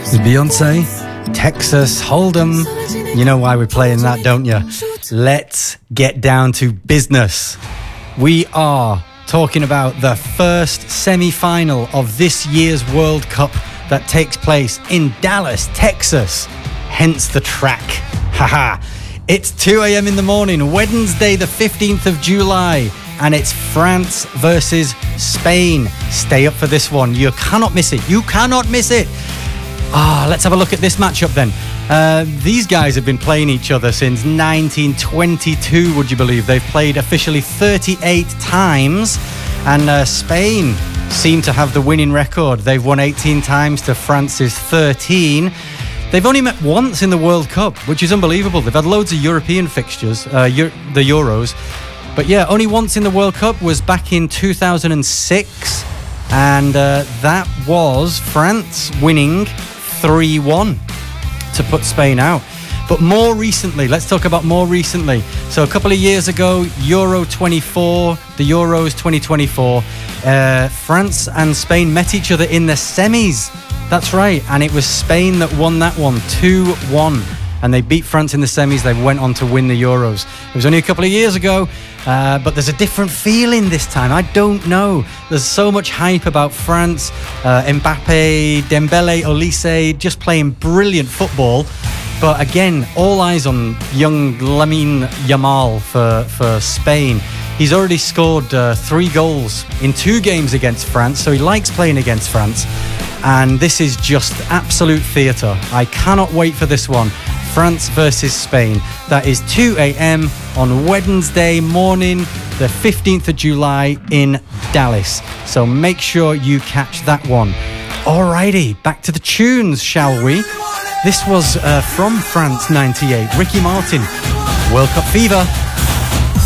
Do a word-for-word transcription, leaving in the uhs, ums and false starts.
Beyonce, Texas Hold'em. You know why we're playing that, don't you? Let's get down to business. We are talking about the first semi-final of this year's World Cup that takes place in Dallas, Texas. Hence the track. Haha. It's two a.m. in the morning, Wednesday the fifteenth of July, and it's France versus Spain. Stay up for this one. You cannot miss it. You cannot miss it. Ah, let's have a look at this matchup then. Uh, these guys have been playing each other since nineteen twenty-two, would you believe? They've played officially thirty-eight times, and uh, Spain seem to have the winning record. They've won eighteen times to France's thirteen. They've only met once in the World Cup, which is unbelievable. They've had loads of European fixtures, uh, Euro- the Euros. But yeah, only once in the World Cup was back in two thousand six. And uh, that was France winning three one to put Spain out. But more recently, let's talk about more recently. So a couple of years ago, Euro twenty-four, the Euros twenty twenty-four, uh, France and Spain met each other in the semis. That's right, and it was Spain that won that one, two one. And they beat France in the semis. They went on to win the Euros. It was only a couple of years ago, uh, but there's a different feeling this time. I don't know. There's so much hype about France. Uh, Mbappe, Dembele, Olise, just playing brilliant football. But again, all eyes on young Lamine Yamal for, for Spain. He's already scored uh, three goals in two games against France, so he likes playing against France. And this is just absolute theatre. I cannot wait for this one. France versus Spain. That is two a.m. on Wednesday morning, the fifteenth of July in Dallas. So make sure you catch that one. Alrighty, back to the tunes, shall we? This was uh, from France ninety-eight, Ricky Martin, World Cup Fever.